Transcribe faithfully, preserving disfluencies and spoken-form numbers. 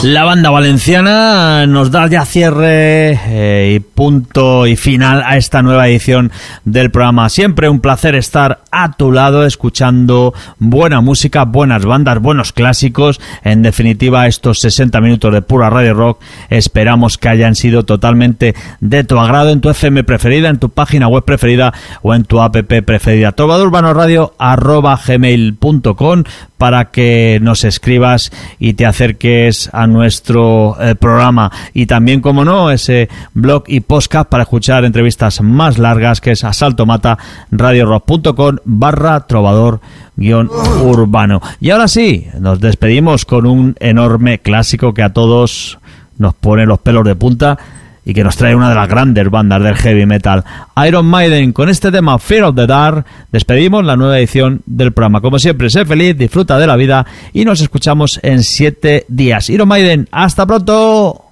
La banda valenciana nos da ya cierre eh, y punto y final a esta nueva edición del programa. Siempre un placer estar a tu lado escuchando buena música, buenas bandas, buenos clásicos. En definitiva, estos sesenta minutos de pura radio rock esperamos que hayan sido totalmente de tu agrado en tu F M preferida, en tu página web preferida o en tu app preferida. trovador urbano radio arroba gmail punto com para que nos escribas y te acerques a nuestro eh, programa, y también, como no, ese blog y podcast para escuchar entrevistas más largas, que es asaltomata radio rock punto com barra trovador guión urbano. Y ahora sí, nos despedimos con un enorme clásico que a todos nos pone los pelos de punta y que nos trae una de las grandes bandas del heavy metal, Iron Maiden. Con este tema Fear of the Dark despedimos la nueva edición del programa. Como siempre, sé feliz, disfruta de la vida y nos escuchamos en siete días. Iron Maiden, hasta pronto.